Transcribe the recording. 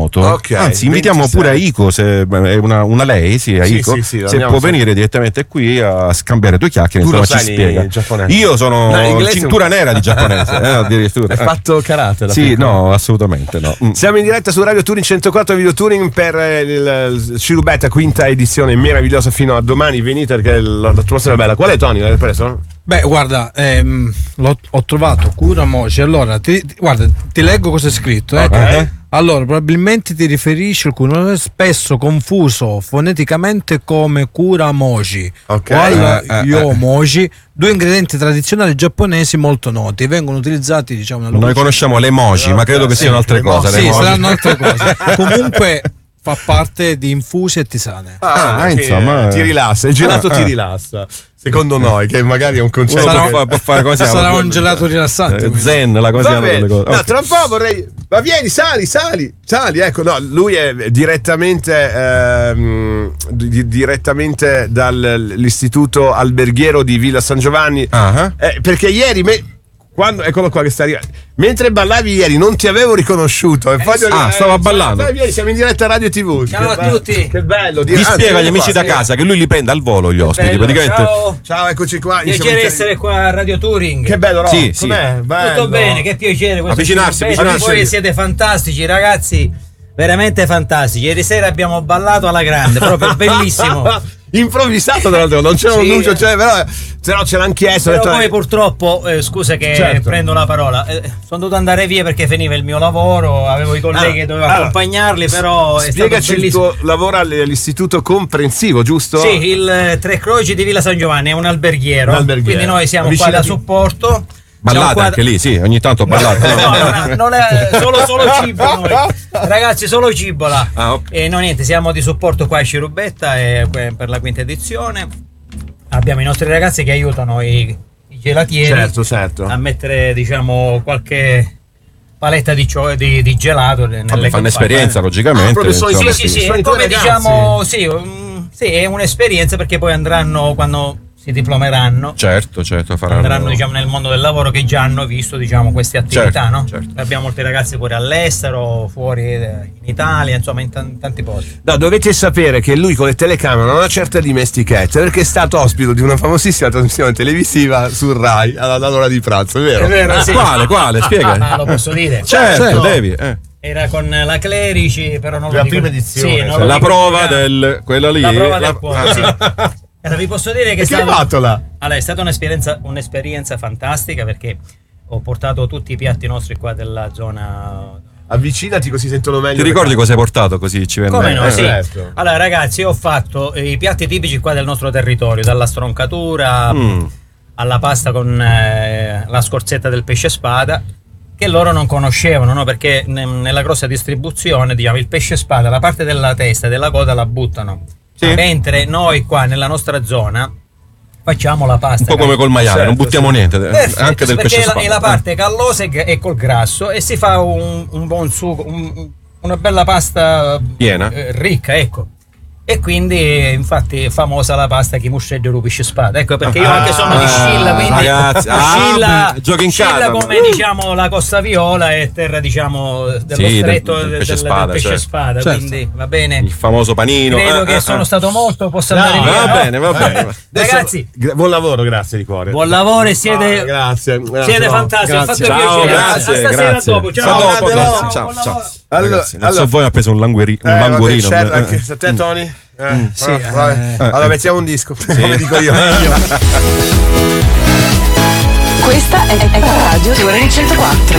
moto. Okay, anzi, invitiamo 26. pure Aiko, se è una lei, sì, Aiko, sì, se può venire direttamente qui a scambiare due chiacchiere, Tu insomma, lo ci sai spiega. in giapponese? Io sono inglese cintura nera di giapponese, addirittura. Hai fatto karate? Sì, no, assolutamente no. Siamo in diretta su Radio Touring 104 Video Touring per il Cirubetta, quinta edizione meravigliosa fino a domani. Venite perché l'atmosfera è bella. Qual è, Tony? L'hai preso? Beh, guarda, ho trovato Kuramoshi. Allora, guarda, ti leggo cosa è scritto. Ok. Allora, probabilmente ti riferisci al Kuramoshi, spesso confuso foneticamente come Kuramoshi o al Yomoshi, due ingredienti tradizionali giapponesi molto noti. Vengono utilizzati, diciamo, Noi conosciamo le emoji, ma credo che siano altre cose. Sì, saranno altre cose. Comunque fa parte di infusi e tisane. Insomma, ti rilassa, il gelato ti rilassa. Secondo noi, che magari è un concetto può fare così. Sarà un gelato rilassante. Zen, la cosa. No, tra un po' vorrei. Ma vieni, sali. Ecco, no, lui è direttamente dall'istituto alberghiero di Villa San Giovanni. Perché ieri eccolo qua che sta arrivando. Mentre ballavi ieri non ti avevo riconosciuto. Stava ballando. Vieni, siamo in diretta a Radio TV. Ciao a tutti. Che bello. Gli spiega agli amici da casa che lui li prende al volo gli ospiti. Bello, Praticamente. Ciao, eccoci qua. Piacere essere qua a Radio Touring. Che bello, no? Sì, Com'è? Bello. Tutto bene, che piacere. Avvicinarsi. Voi siete fantastici, ragazzi. Veramente fantastici. Ieri sera abbiamo ballato alla grande, proprio bellissimo. Improvvisato, tra l'altro, non c'era un annuncio, però ce l'hanno chiesto. Però poi purtroppo, scusa che prendo la parola, sono dovuto andare via perché finiva il mio lavoro, avevo i colleghi che dovevo accompagnarli, però spiegaci il tuo lavoro all'istituto comprensivo, giusto? Sì, il Tre Croci di Villa San Giovanni è un alberghiero. Quindi noi siamo qua da supporto. Ballate anche lì, sì, ogni tanto ballate. No, non è solo cibo noi. Ragazzi, solo cibo là. E no, niente, siamo di supporto qua a Cirubetta per la quinta edizione. Abbiamo i nostri ragazzi che aiutano i gelatieri certo. a mettere, diciamo, qualche paletta di gelato nelle fanno esperienza, logicamente. Sì, è come diciamo, sì, è un'esperienza perché poi andranno quando si diplomeranno. Certo, faranno. Andranno, diciamo, nel mondo del lavoro, che già hanno visto, diciamo, queste attività, no? Certo. Abbiamo molti ragazzi pure all'estero, fuori in Italia, insomma, in tanti posti. No, dovete sapere che lui con le telecamere ha una certa dimestichezza, perché è stato ospite di una famosissima trasmissione televisiva sul Rai all'ora di pranzo, è vero? È vero, sì. Quale? Spiega. Lo posso dire? Certo, devi. Era con la Clerici, però non la lo dico. prima edizione. Sì, la prova quella lì. La prova del cuore, sì. Vi posso dire che è stata un'esperienza fantastica, perché ho portato tutti i piatti nostri qua della zona. Avvicinati così sentono meglio. Ti ricordi cosa hai portato, così ci vende? Come no? Sì. Certo. Allora, ragazzi, ho fatto i piatti tipici qua del nostro territorio, dalla stroncatura alla pasta con la scorzetta del pesce spada, che loro non conoscevano, no? Perché nella grossa distribuzione, diciamo, il pesce spada, la parte della testa e della coda la buttano. Sì. Mentre noi qua nella nostra zona facciamo la pasta un po' come col maiale, non buttiamo niente, anche del pesce spada. Perché è la parte callosa e col grasso, e si fa un buon sugo, una bella pasta piena, ricca, ecco. E quindi, infatti, è famosa la pasta che musceggia il pesce spada. Ecco perché io anche sono di Scilla, quindi ragazzi, giochi in casa, come diciamo la Costa Viola e terra, diciamo, dello stretto del pesce spada, certo. Quindi va bene. Il famoso panino. Credo che sono stato molto, posso andare via. Va bene. Ragazzi, buon lavoro, grazie di cuore. Buon lavoro e siete siete fantastici, ho fatto piacere. Grazie, stasera dopo. Ciao. Allora, voi ha preso un languorino. Anche a te, Tony? Sì. Allora mettiamo un disco, come dico io. Questa è Radio Touring 104.